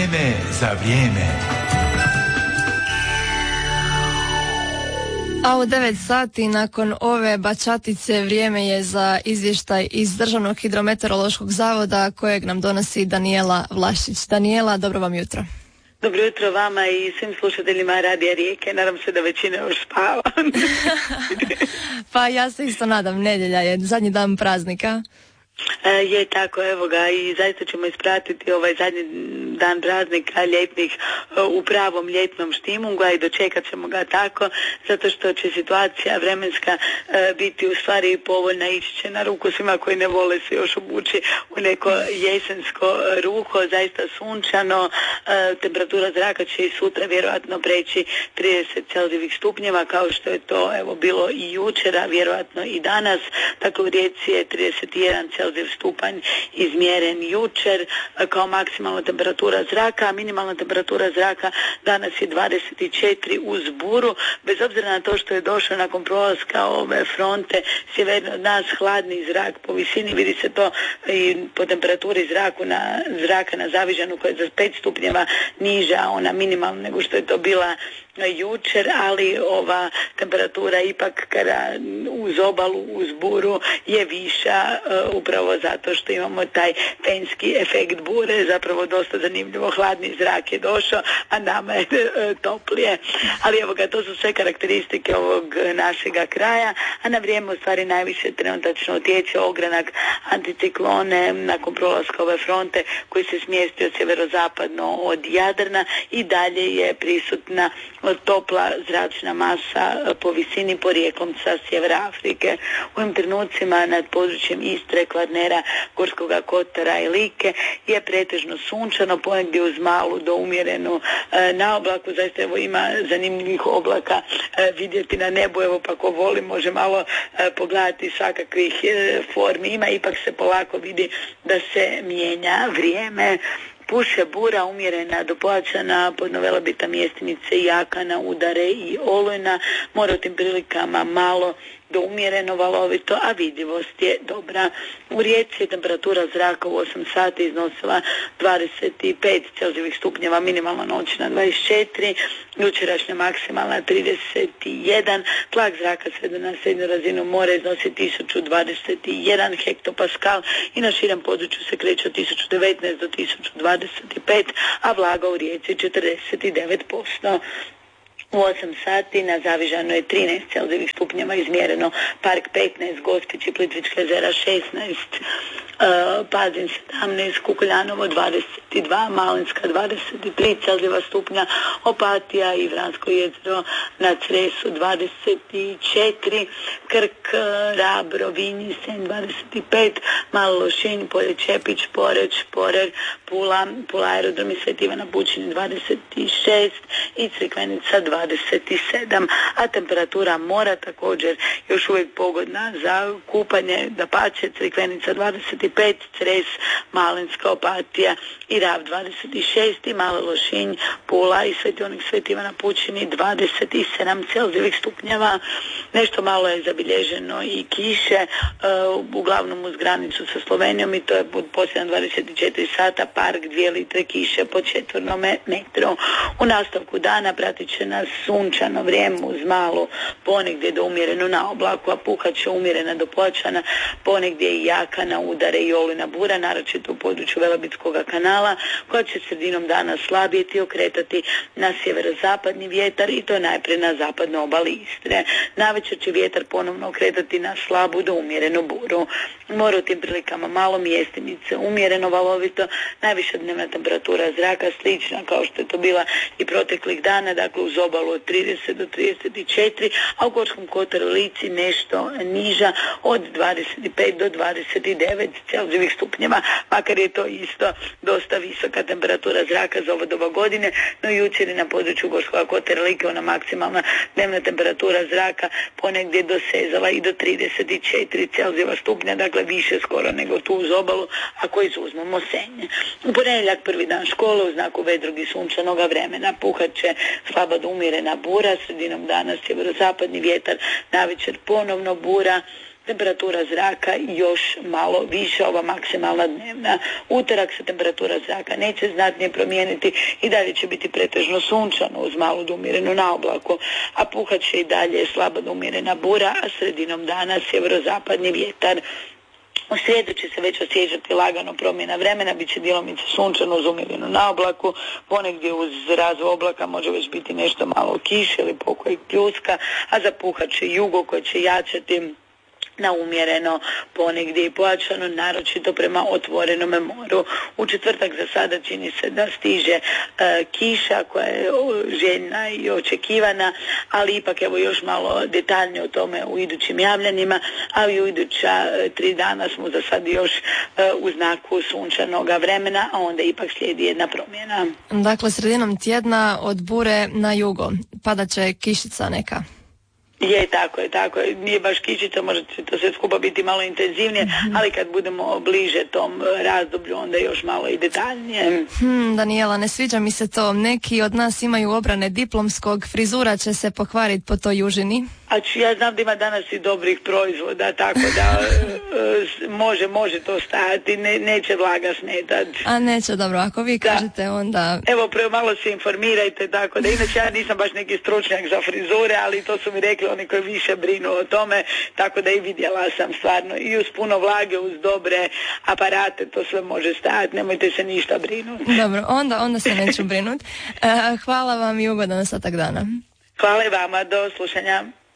Vrijeme za vrijeme. A u 9 sati nakon ove bačatice vrijeme je za izvještaj iz Državnog hidrometeorološkog zavoda kojeg nam donosi Danijela Vlašić. Danijela, dobro vam jutro. Dobro jutro vama i svim slušateljima Radija Rijeke. Nadam se da većina još spava. Pa ja se isto nadam, nedjelja je zadnji dan praznika. Je tako, evo ga, i zaista ćemo ispratiti ovaj zadnji dan praznika ljetnih u pravom ljetnom štimungu, a i dočekat ćemo ga tako, zato što će situacija vremenska biti u stvari povoljna, ići će na ruku svima koji ne vole se još obući u neko jesensko ruho, zaista sunčano, temperatura zraka će i sutra vjerojatno preći 30 Celzijevih stupnjeva, kao što je to evo bilo i jučer, a vjerojatno i danas. Dakle, u Rijeci je 31 Celzijev stupanj izmjeren jučer kao maksimalna temperatura zraka, a minimalna temperatura zraka danas je 24 uz buru, bez obzira na to što je došao nakon prolaska ove fronte sjeverno od nas hladni zrak po visini, vidi se to i po temperaturi zraka na Zavižanu koja je za 5 stupnjeva niža, ona minimalna nego što je to bila jučer, ali ova temperatura ipak kada uz obalu, uz buru je viša upravo zato što imamo taj penski efekt bure, zapravo dosta zanimljivo, hladni zrak je došao, a nama je toplije, ali evo ga, to su sve karakteristike ovog našega kraja, a na vrijeme u stvari najviše trenutačno utječe ogranak anticiklone nakon prolaska ove fronte koji se smjestio sjeverozapadno od Jadrana i dalje je prisutna topla zračna masa po visini porijeklom sa sjevera Afrike. U ovim trenucima nad područjem Istre, Kvarnera, Gorskoga Kotara i Like je pretežno sunčano, ponegdje uz malu do umjerenu na oblaku. Zaista evo ima zanimljivih oblaka vidjeti na nebu, evo pa ko voli može malo pogledati svakakvih formi. Ima, ipak se polako vidi da se mijenja vrijeme. Puše bura umjerena do pojačana, podnovela bi ta mjestimice Jakana, Udare i Olujna, mora u tim prilikama malo do umjereno valovito, a vidljivost je dobra. U Rijeci je temperatura zraka u 8 sati iznosila 25 Celzijevih stupnjeva, minimalna noćna 24, jučerašnja maksimalna 31, tlak zraka svede na srednju razinu mora iznosi 1021 hektopaskal i na širem području se kreće od 1019 do 1025, a vlaga u Rijeci 49%. U 8 sati na Zavižanu je 13 Celzijevih stupnjeva izmjereno, Park 15, Gospić i Plitvička jezera 16, Pazin 17, Kukuljanovo 22, Malinska 23 Celzijeva stupnja, Opatija i Vransko jezero na Cresu 24, Krk, Rab, Rovinj, Senj 25, Malo Lošinj, Polje Čepić, Poreč, Porer, Pula aerodrom i Sveti Ivan Apučin 26 i Crikvenica 27, a temperatura mora također još uvijek pogodna za kupanje, dapače, Crikvenica 25, Cres, Malinska, Opatija i Rab 26 i Malo Lošinj, Pula i Sveti Ivan Apučini 27 Celzijevih stupnjeva. Nešto malo je zabilježeno i kiše, uglavnom uz granicu sa Slovenijom, i to je posljednja 24 sata Park 2 litre kiše po četvornom metru. U nastavku dana pratit će nas sunčano vrijeme uz malu ponegdje do umjereno na oblaku, a puhat će umjerena do pojačana, ponegdje i Jakana, Udare i Olujna bura, naročito u području Velebitskog kanala, koja će sredinom dana slabjeti i okretati na sjeverozapadni vjetar, i to najprije na zapadnoj obali Istre. Navečer će vjetar ponovno okretati na slabu do umjerenu buru. Mora u tim prilikama malo, mjestimice umjereno valovito, najviša dnevna temperatura zraka slična kao što je to bila i proteklih dana, dakle uz obalu od 30 do 34, a u Gorskom Kotaru, Lici nešto niža od 25 do 29 Celzijevih stupnjeva, makar je to isto dosta visoka temperatura zraka za ovo doba godine, no jučer je na području Gorskog Kotara, Like ona maksimalna dnevna temperatura zraka ponegdje dosezala i do 34 Celzijeva stupnja, dakle više skoro nego tu uz obalu, ako izuzmemo Senj. U ponedjeljak prvi dan škole u znaku vedrog i sunčanoga vremena, puhat će slaba do umjerena bura, sredinom dana sjeverozapadni vjetar, navečer ponovno bura, temperatura zraka još malo više, ova maksimalna dnevna. Utorak se temperatura zraka neće znatnije promijeniti i dalje će biti pretežno sunčano uz malu do umjerenu naoblaku, a puhat će i dalje slaba do umjerena bura, a sredinom dana sjeverozapadni vjetar. U srijedu će se već osjećati lagano promjena vremena, bit će djelomice sunčano uz umjerenu naoblaku, ponegdje uz razvoj oblaka može već biti nešto malo kiše ili pokojeg pljuska, a zapuhat će jugo koje će jačati na umjereno, ponegdje i pojačano, naročito prema otvorenom moru. U četvrtak za sada čini se da stiže kiša koja je željna i očekivana, ali ipak evo još malo detaljnije o tome u idućim javljanjima, ali u iduća 3 dana smo za sad još u znaku sunčanog vremena, a onda ipak slijedi jedna promjena. Dakle, sredinom tjedna od bure na jugo padat će kišica neka. Je, tako je. Nije baš kišica, može to sve skupa biti malo intenzivnije, ali kad budemo bliže tom razdoblju, onda još malo i detaljnije. Danijela, ne sviđa mi se to. Neki od nas imaju obrane diplomskog, frizura će se pokvariti po toj južini. A ja znam da ima danas i dobrih proizvoda, tako da može to stajati, neće vlaga smetati. A neće, dobro, ako vi kažete onda... Evo, malo se informirajte, tako da inače ja nisam baš neki stručnjak za frizure, ali to su mi rekli oni koji više brinu o tome, tako da i vidjela sam stvarno i uz puno vlage, uz dobre aparate, to sve može stajati, nemojte se ništa brinuti. Dobro, onda se neću brinuti. Hvala vam i ugodan ostatak dana. Hvala i vama, do slušanja.